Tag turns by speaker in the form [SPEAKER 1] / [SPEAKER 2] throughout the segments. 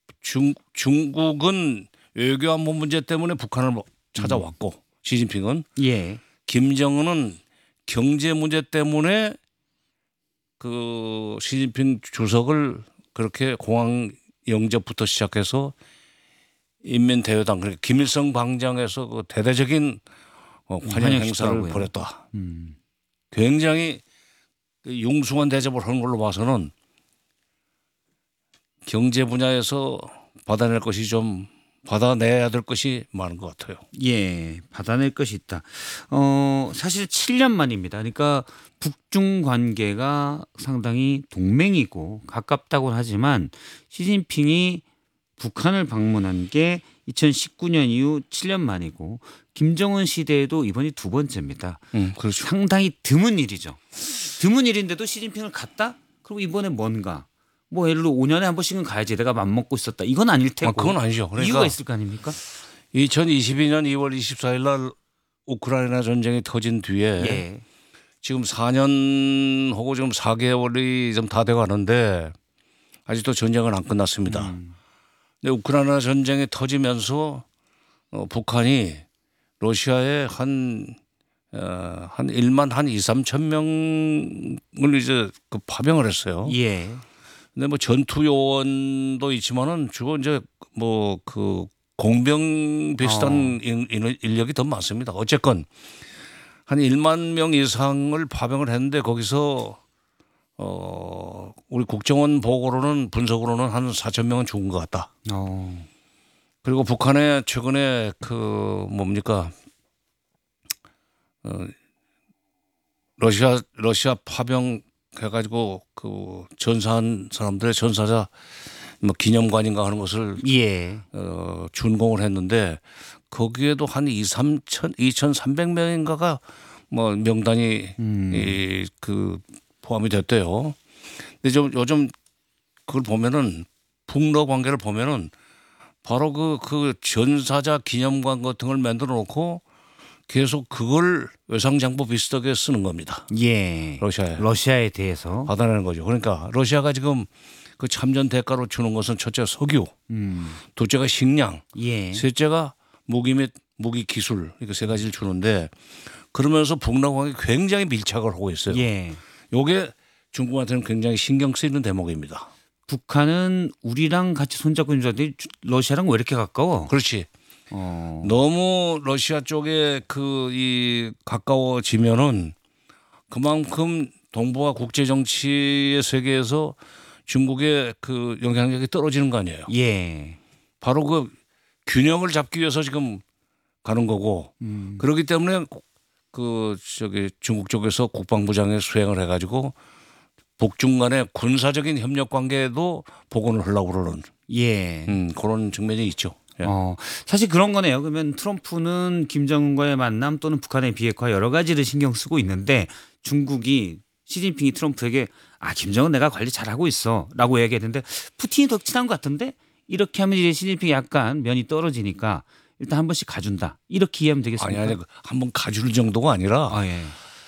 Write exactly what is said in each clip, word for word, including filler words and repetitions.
[SPEAKER 1] 중, 중국은 외교안보 문제 때문에 북한을 찾아왔고 음. 시진핑은
[SPEAKER 2] 예.
[SPEAKER 1] 김정은은 경제 문제 때문에 그 시진핑 주석을 그렇게 공항 영접부터 시작해서 인민대회당 그러니까 김일성 광장에서 그 대대적인 환영 행사를 벌였다. 음. 굉장히 융숭한 대접을 하는 걸로 봐서는 경제 분야에서 받아낼 것이 좀 받아내야 될 것이 많은 것 같아요.
[SPEAKER 2] 예, 받아낼 것이 있다. 어, 사실 칠 년 만입니다. 그러니까 북중 관계가 상당히 동맹이고 가깝다고는 하지만 시진핑이 북한을 방문한 게 이천십구 년 이후 칠 년 만이고 김정은 시대에도 이번이 두 번째입니다.
[SPEAKER 1] 음, 그렇죠.
[SPEAKER 2] 상당히 드문 일이죠. 드문 일인데도 시진핑을 갔다? 그리고 이번에 뭔가 뭐 예를 들어 오 년에 한 번씩은 가야지 내가 맘먹고 있었다. 이건 아닐 테고.
[SPEAKER 1] 아, 그건 아니죠. 그러니까
[SPEAKER 2] 이유가 있을 거 아닙니까?
[SPEAKER 1] 이천이십이 년 이월 이십사일 날 우크라이나 전쟁이 터진 뒤에
[SPEAKER 2] 예.
[SPEAKER 1] 지금 사 년하고 지금 사 개월이 좀 다 돼 가는데 아직도 전쟁은 안 끝났습니다.
[SPEAKER 2] 음.
[SPEAKER 1] 근데 우크라이나 전쟁이 터지면서 어, 북한이 러시아에 한, 어, 한 일만 한 이삼천 명을 이제 그 파병을 했어요.
[SPEAKER 2] 예.
[SPEAKER 1] 근데 뭐 전투 요원도 있지만은 주로 이제 뭐 그 공병 비슷한 어. 인력이 더 많습니다. 어쨌건 한 일만 명 이상을 파병을 했는데 거기서 어 우리 국정원 보고로는 분석으로는 한 사천 명은 죽은 것 같다. 어. 그리고 북한에 최근에 그 뭡니까 어 러시아 러시아 파병 해가지고 그 전사한 사람들의 전사자 뭐 기념관인가 하는 것을
[SPEAKER 2] 예.
[SPEAKER 1] 어, 준공을 했는데 거기에도 한 이, 삼천, 이천삼백 명인가가 뭐 명단이 음. 이, 그 포함이 됐대요. 근데 좀 요즘 그걸 보면은 북러 관계를 보면은 바로 그, 그 전사자 기념관 같은 걸 만들어 놓고 계속 그걸 외상장부 비슷하게 쓰는 겁니다.
[SPEAKER 2] 예.
[SPEAKER 1] 러시아에.
[SPEAKER 2] 러시아에 대해서.
[SPEAKER 1] 받아내는 거죠. 그러니까 러시아가 지금 그 참전 대가로 주는 것은 첫째 석유, 음. 둘째가 식량,
[SPEAKER 2] 예.
[SPEAKER 1] 셋째가 무기 및 무기 기술 이렇게 세 가지를 주는데 그러면서 북러 관계 굉장히 밀착을 하고 있어요.
[SPEAKER 2] 예.
[SPEAKER 1] 이게 중국한테는 굉장히 신경 쓰이는 대목입니다.
[SPEAKER 2] 북한은 우리랑 같이 손잡고 있는 줄 러시아랑 왜 이렇게 가까워?
[SPEAKER 1] 그렇지.
[SPEAKER 2] 어.
[SPEAKER 1] 너무 러시아 쪽에 그 이 가까워지면은 그만큼 동북아 국제 정치의 세계에서 중국의 그 영향력이 떨어지는 거 아니에요.
[SPEAKER 2] 예.
[SPEAKER 1] 바로 그 균형을 잡기 위해서 지금 가는 거고 음. 그렇기 때문에 그 저기 중국 쪽에서 국방부장에 수행을 해가지고 북중 간의 군사적인 협력 관계도 복원을 하려고 그러는
[SPEAKER 2] 예.
[SPEAKER 1] 음, 그런 측면이 있죠. 예.
[SPEAKER 2] 어, 사실 그런 거네요. 그러면 트럼프는 김정은과의 만남 또는 북한의 비핵화 여러 가지를 신경 쓰고 있는데 중국이 시진핑이 트럼프에게 아 김정은 내가 관리 잘하고 있어라고 얘기했는데 푸틴이 더 친한 것 같은데 이렇게 하면 이제 시진핑이 약간 면이 떨어지니까 일단 한 번씩 가준다 이렇게 이해하면 되겠습니까?
[SPEAKER 1] 아니 아니 한번 가줄 정도가 아니라 아, 예.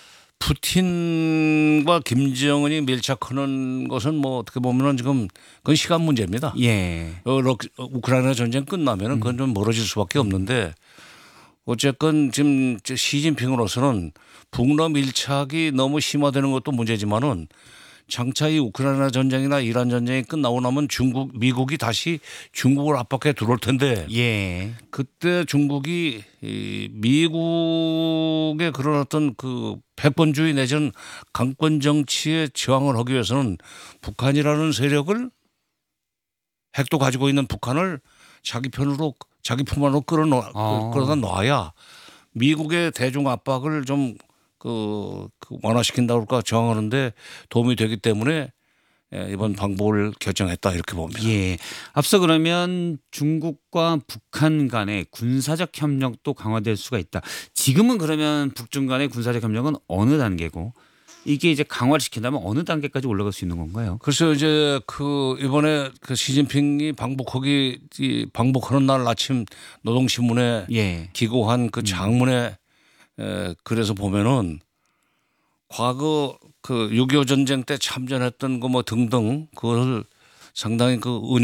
[SPEAKER 1] 푸틴과 김정은이 밀착하는 것은 뭐 어떻게 보면은 지금 그건 시간 문제입니다.
[SPEAKER 2] 예.
[SPEAKER 1] 어, 우크라이나 전쟁 끝나면은 그건 좀 멀어질 수밖에 없는데 어쨌건 지금 시진핑으로서는 북러 밀착이 너무 심화되는 것도 문제지만은 장차 이 우크라이나 전쟁이나 이란 전쟁이 끝나고 나면 중국, 미국이 다시 중국을 압박해 들어올 텐데
[SPEAKER 2] 예.
[SPEAKER 1] 그때 중국이 이 미국의 그런 어떤 그 패권주의 내지는 강권 정치에 저항을 하기 위해서는 북한이라는 세력을 핵도 가지고 있는 북한을 자기 편으로 자기 품 안으로 끌어놓, 아. 끌어다 놔야 미국의 대중 압박을 좀 그, 그 완화시킨다고 할까 저항하는데 도움이 되기 때문에 이번 방법을 결정했다 이렇게 봅니다.
[SPEAKER 2] 예. 앞서 그러면 중국과 북한 간의 군사적 협력도 강화될 수가 있다. 지금은 그러면 북중 간의 군사적 협력은 어느 단계고 이게 이제 강화를 시킨다면 어느 단계까지 올라갈 수 있는 건가요?
[SPEAKER 1] 글쎄요, 이제 그 이번에 그 시진핑이 방북하기 방북하는 날 아침 노동신문에 예. 기고한 그 장문에 에, 그래서 보면은 과거 그 육이오 전쟁 때 참전했던 거 뭐 등등 그걸 상당히 그